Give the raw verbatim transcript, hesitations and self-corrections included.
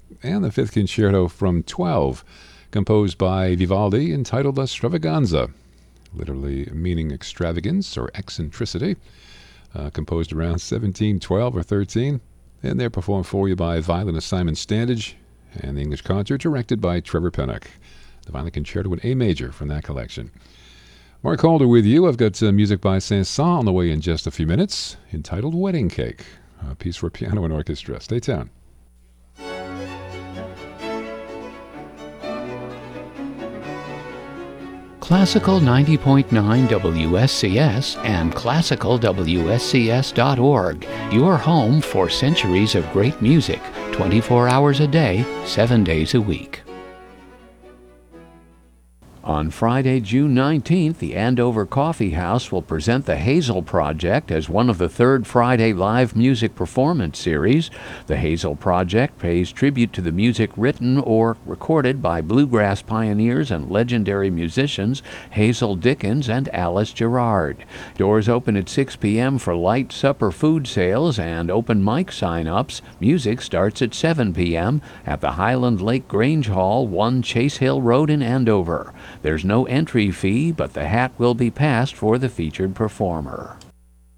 and the Fifth Concerto from twelve, composed by Vivaldi, entitled La Stravaganza, literally meaning extravagance or eccentricity, uh, composed around seventeen twelve or thirteen, and they're performed for you by violinist Simon Standage, and the English concert directed by Trevor Pennock. The Violin Concerto in A major from that collection. Mark Calder with you. I've got uh, music by Saint-Saëns on the way in just a few minutes, entitled Wedding Cake, a piece for piano and orchestra. Stay tuned. Classical ninety point nine W S C S and classical W S C S dot org, your home for centuries of great music, twenty-four hours a day, seven days a week. On Friday, June nineteenth, the Andover Coffee House will present the Hazel Project as one of the third Friday live music performance series. The Hazel Project pays tribute to the music written or recorded by bluegrass pioneers and legendary musicians Hazel Dickens and Alice Gerrard. Doors open at six p.m. for light supper food sales and open mic sign-ups. Music starts at seven p.m. at the Highland Lake Grange Hall, one Chase Hill Road in Andover. There's no entry fee, but the hat will be passed for the featured performer.